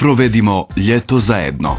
Provedimo ljeto zajedno.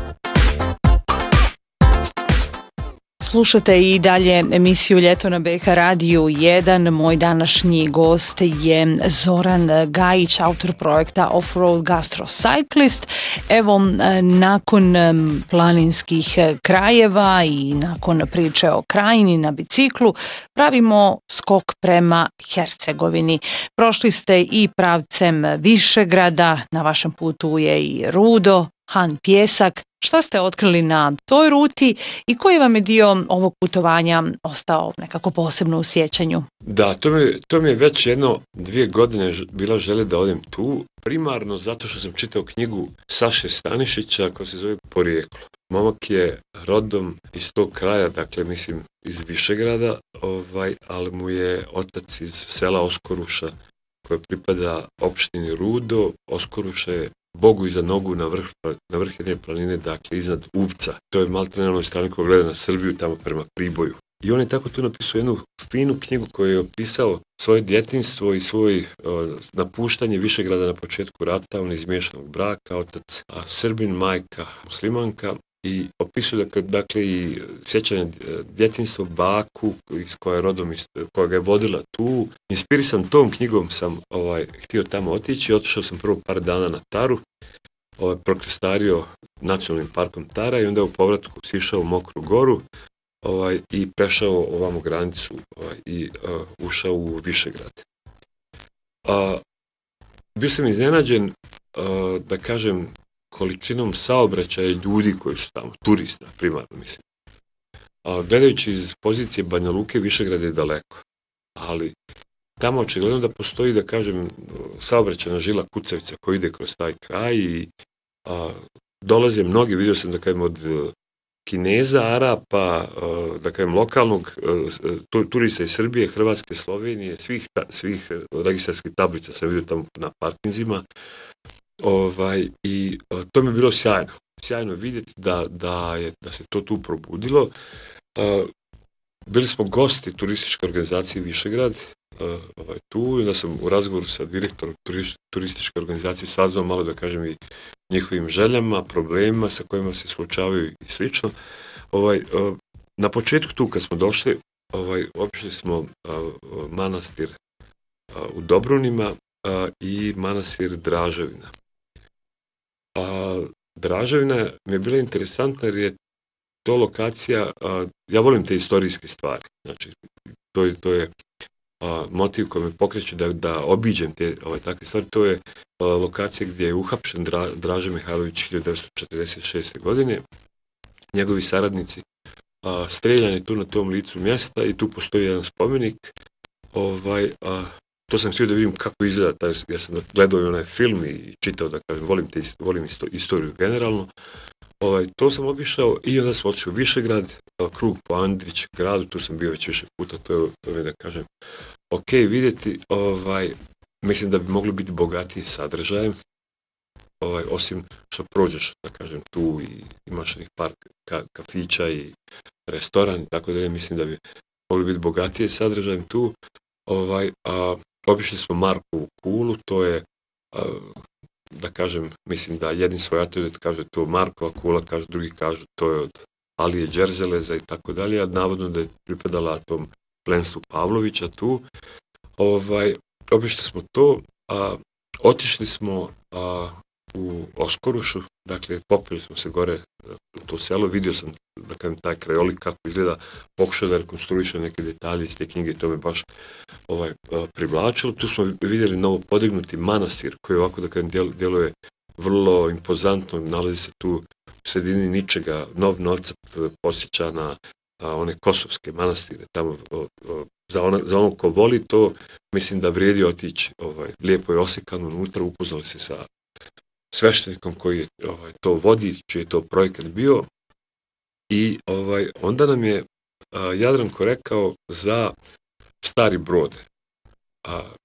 Slušate i dalje emisiju Ljeto na BH Radiju 1. Moj današnji gost je Zoran Gajić, autor projekta Offroad Gastrocyclist. Evo, nakon planinskih krajeva i nakon priče o Krajini na biciklu, pravimo skok prema Hercegovini. Prošli ste i pravcem Višegrada, na vašem putu je i Rudo, Han Pjesak. Šta ste otkrili na toj ruti i koji vam je dio ovog putovanja ostao nekako posebno u sjećanju? Da, to mi je već 1-2 godine bila želja da odem tu, primarno zato što sam čitao knjigu Saše Stanišića koja se zove Porijeklo. Momak je rodom iz tog kraja, dakle mislim iz Višegrada, ali mu je otac iz sela Oskoruša koje pripada opštini Rudo. Oskoruša je Bogu iza nogu na vrh jedne planine, dakle iznad Uvca. To je maltene na onoj strani koja gleda na Srbiju, tamo prema Priboju. I on je tako tu napisao jednu finu knjigu koju je opisao svoje djetinjstvo i svoje napuštanje Višegrada na početku rata, on iz miješanog braka, otac Srbin, majka muslimanka. I opisuje dakle i sjećanje djetinjstva, baku koja je rodom, koja ga je vodila tu. Inspirisan tom knjigom sam htio tamo otići. Otišao sam prvo par dana na Taru, prokrestario nacionalnim parkom Tara i onda u povratku sišao u Mokru Goru i prešao ovamo granicu i ušao u Višegrad. Bio sam iznenađen, da kažem, količinom saobraćaja ljudi koji su tamo, turista primarno mislim. Gledajući iz pozicije Banja Luke, Višegrad je daleko, ali tamo očigledno da postoji, da kažem, saobraćajna žila kucavica koja ide kroz taj kraj i dolaze mnogi, vidio sam da kažem od Kineza, Arapa, da kažem lokalnog turista iz Srbije, Hrvatske, Slovenije, svih registarskih tablica sam vidio tamo na parkinzima. I to mi je bilo sjajno vidjeti da se to tu probudilo. Bili smo gosti turističke organizacije Višegrad tu i da sam u razgovoru sa direktorom turističke organizacije saznao malo, da kažem, i njihovim željama, problemima sa kojima se slučavaju i slično. Na početku tu kad smo došli, obišli smo manastir u Dobrunima i manastir Draževina. Draževina mi je bila interesantna jer je to lokacija, ja volim te historijske stvari, znači to je motiv koji me pokreće da obiđem te takve stvari. To je lokacija gdje je uhapšen Draže Mihajlović 1946. godine, njegovi saradnici streljani tu na tom licu mjesta i tu postoji jedan spomenik. To sam htio da vidim kako izgleda, ja sam gledao i onaj film i čitao, da kažem, volim istoriju generalno. To sam obišao i onda sam otišao u Višegrad, krug po Andrić gradu, tu sam bio već više puta, to je da kažem ok vidjeti, mislim da bi moglo biti bogatije sadržajem, osim što prođeš, da kažem, tu i imaš nekih par kafića i restoran i tako dalje, mislim da bi moglo biti bogatije sadržajem tu. Obišli smo Markovu kulu, to je, da kažem, mislim da jedni svojatelji kažu to Markova kula, drugi kažu to je od Alije Đerzeleza i tako dalje, a navodno da je pripadala tom plemstvu Pavlovića tu. Obišli smo to, otišli smo u Oskorušu, dakle popili smo se gore u to selo, vidio sam, da kažem, taj krajolik kako izgleda, pokušao da rekonstruišem neke detalje iz te knjige i to me baš privlačilo. Tu smo vidjeli novo podignuti manastir koji ovako, da kažem, djeluje vrlo impozantno, nalazi se tu u sredini ničega, Novcat posjeća na one kosovske manastire tamo. Za ono ko voli to, mislim da vrijedi otići, lijepo je osikano unutra, upoznali se sa sveštenikom koji to vodi, čiji je to projekat bio i onda nam je Jadranko rekao za Stari Brod.